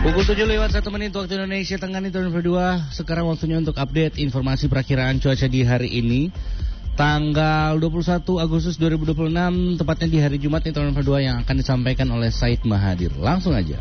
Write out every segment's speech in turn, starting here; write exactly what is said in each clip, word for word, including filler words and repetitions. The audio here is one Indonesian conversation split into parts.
Pukul tujuh lewat satu menit waktu Indonesia Tengah nih tahun berdua. Sekarang waktunya untuk update informasi perakiraan cuaca di hari ini, tanggal dua puluh satu Agustus dua ribu dua puluh enam, tepatnya di hari Jumat nih tahun berdua, yang akan disampaikan oleh Said Mahadir. Langsung aja.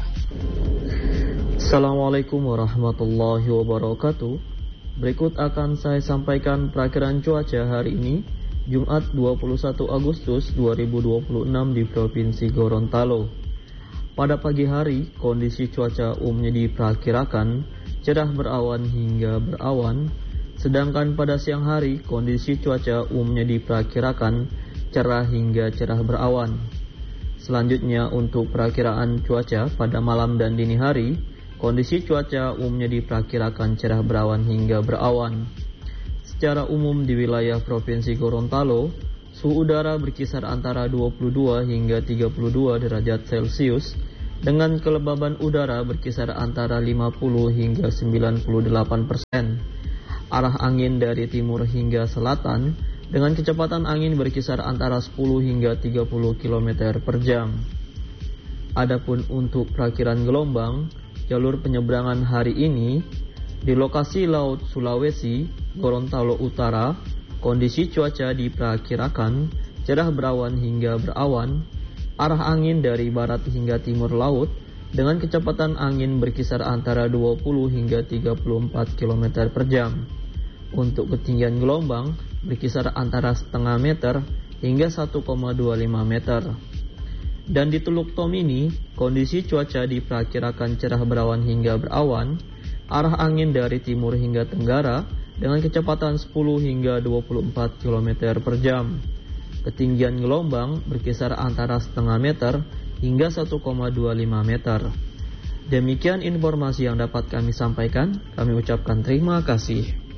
Assalamualaikum warahmatullahi wabarakatuh. Berikut akan saya sampaikan perakiraan cuaca hari ini, Jumat dua puluh satu Agustus dua ribu dua puluh enam di Provinsi Gorontalo. Pada pagi hari, kondisi cuaca umumnya diperkirakan cerah berawan hingga berawan, sedangkan pada siang hari, kondisi cuaca umumnya diperkirakan cerah hingga cerah berawan. Selanjutnya, untuk perakiraan cuaca pada malam dan dini hari, kondisi cuaca umumnya diperkirakan cerah berawan hingga berawan. Secara umum di wilayah Provinsi Gorontalo, suhu udara berkisar antara dua puluh dua hingga tiga puluh dua derajat Celcius, dengan kelembaban udara berkisar antara lima puluh hingga sembilan puluh delapan persen. Arah angin dari timur hingga selatan dengan kecepatan angin berkisar antara sepuluh hingga tiga puluh kilometer per jam. Adapun untuk perakiran gelombang, jalur penyeberangan hari ini di lokasi Laut Sulawesi, Gorontalo Utara, kondisi cuaca diperkirakan cerah berawan hingga berawan. Arah angin dari barat hingga timur laut dengan kecepatan angin berkisar antara dua puluh hingga tiga puluh empat kilometer per jam. Untuk ketinggian gelombang berkisar antara setengah meter hingga satu koma dua lima meter. Dan di Teluk Tomini, kondisi cuaca diperkirakan cerah berawan hingga berawan. Arah angin dari timur hingga tenggara dengan kecepatan sepuluh hingga dua puluh empat kilometer per jam. Ketinggian gelombang berkisar antara setengah meter hingga satu koma dua lima meter. Demikian informasi yang dapat kami sampaikan. Kami ucapkan terima kasih.